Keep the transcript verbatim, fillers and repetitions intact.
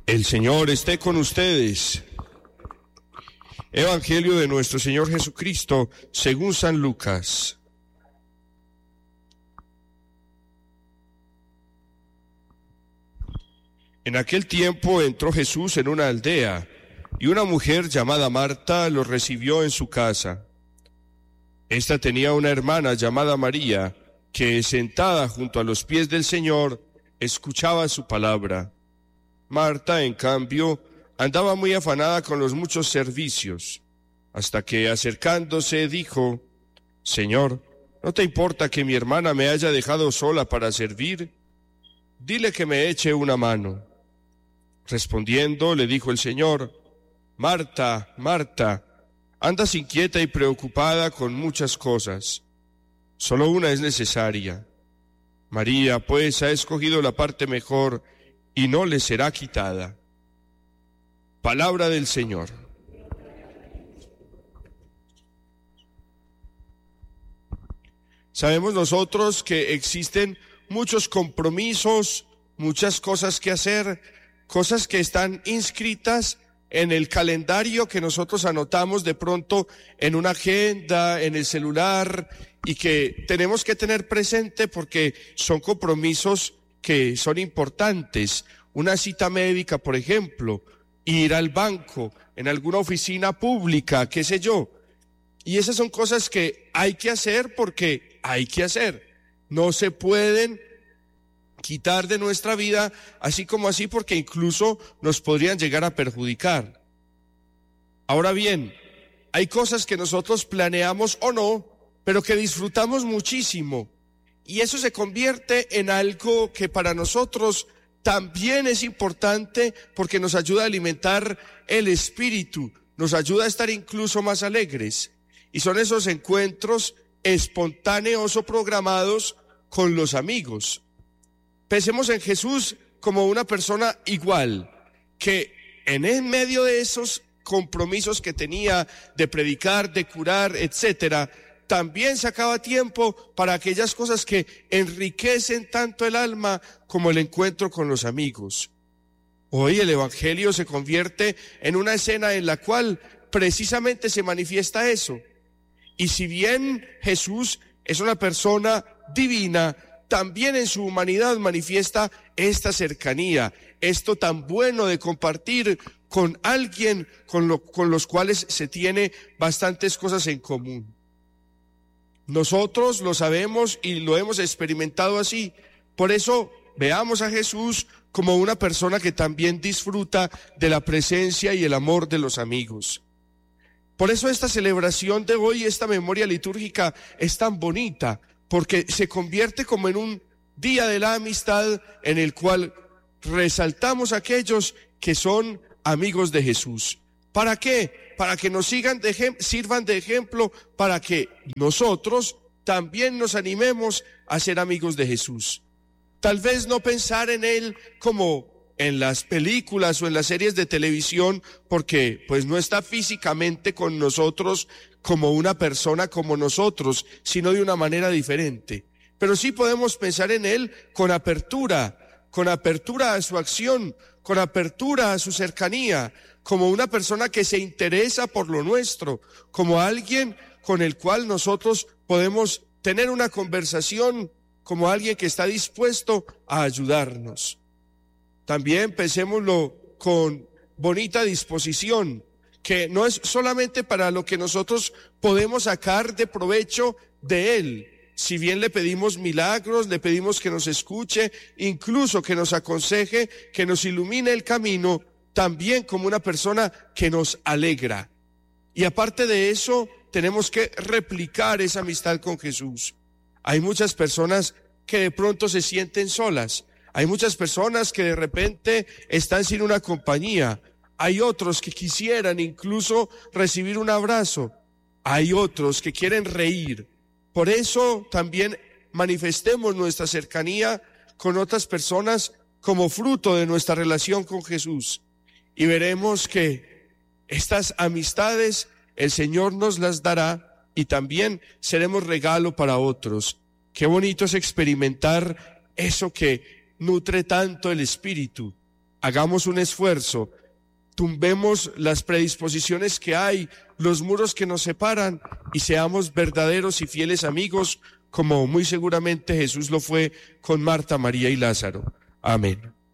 El Señor esté con ustedes. Evangelio de nuestro Señor Jesucristo, según San Lucas. En aquel tiempo entró Jesús en una aldea, y una mujer llamada Marta lo recibió en su casa. Esta tenía una hermana llamada María, que sentada junto a los pies del Señor, escuchaba su palabra. Marta, en cambio, andaba muy afanada con los muchos servicios, hasta que, acercándose, dijo: Señor, ¿no te importa que mi hermana me haya dejado sola para servir? Dile que me eche una mano. Respondiendo, le dijo el Señor: Marta, Marta, andas inquieta y preocupada con muchas cosas. Solo una es necesaria. María, pues, ha escogido la parte mejor, y no le será quitada. Palabra del Señor. Sabemos nosotros que existen muchos compromisos, muchas cosas que hacer, cosas que están inscritas en el calendario que nosotros anotamos de pronto en una agenda, en el celular, y que tenemos que tener presente porque son compromisos que son importantes. Una cita médica, por ejemplo, ir al banco, en alguna oficina pública, qué sé yo. Y esas son cosas que hay que hacer porque hay que hacer. No se pueden quitar de nuestra vida así como así, porque incluso nos podrían llegar a perjudicar. Ahora bien, hay cosas que nosotros planeamos o no, pero que disfrutamos muchísimo. Y eso se convierte en algo que para nosotros también es importante porque nos ayuda a alimentar el espíritu, nos ayuda a estar incluso más alegres. Y son esos encuentros espontáneos o programados con los amigos. Pensemos en Jesús como una persona igual, que en el medio de esos compromisos que tenía de predicar, de curar, etcétera, también sacaba tiempo para aquellas cosas que enriquecen tanto el alma como el encuentro con los amigos. Hoy el Evangelio se convierte en una escena en la cual precisamente se manifiesta eso. Y si bien Jesús es una persona divina, también en su humanidad manifiesta esta cercanía, esto tan bueno de compartir con alguien con, lo, con los cuales se tiene bastantes cosas en común. Nosotros lo sabemos y lo hemos experimentado así. Por eso veamos a Jesús como una persona que también disfruta de la presencia y el amor de los amigos. Por eso esta celebración de hoy, esta memoria litúrgica es tan bonita, porque se convierte como en un día de la amistad en el cual resaltamos a aquellos que son amigos de Jesús. ¿Para qué? Para que nos sigan de ejem- sirvan de ejemplo, para que nosotros también nos animemos a ser amigos de Jesús. Tal vez no pensar en Él como en las películas o en las series de televisión, porque pues no está físicamente con nosotros como una persona como nosotros, sino de una manera diferente. Pero sí podemos pensar en Él con apertura, con apertura a su acción, con apertura a su cercanía, como una persona que se interesa por lo nuestro, como alguien con el cual nosotros podemos tener una conversación, como alguien que está dispuesto a ayudarnos. También pensémoslo con bonita disposición, que no es solamente para lo que nosotros podemos sacar de provecho de Él. Si bien le pedimos milagros, le pedimos que nos escuche, incluso que nos aconseje, que nos ilumine el camino, también como una persona que nos alegra. Y aparte de eso, tenemos que replicar esa amistad con Jesús. Hay muchas personas que de pronto se sienten solas. Hay muchas personas que de repente están sin una compañía. Hay otros que quisieran incluso recibir un abrazo. Hay otros que quieren reír. Por eso también manifestemos nuestra cercanía con otras personas como fruto de nuestra relación con Jesús. Y veremos que estas amistades el Señor nos las dará y también seremos regalo para otros. Qué bonito es experimentar eso que nutre tanto el espíritu. hagamos un esfuerzo, tumbemos las predisposiciones que hay, los muros que nos separan y seamos verdaderos y fieles amigos, como muy seguramente Jesús lo fue con Marta, María y Lázaro. Amén.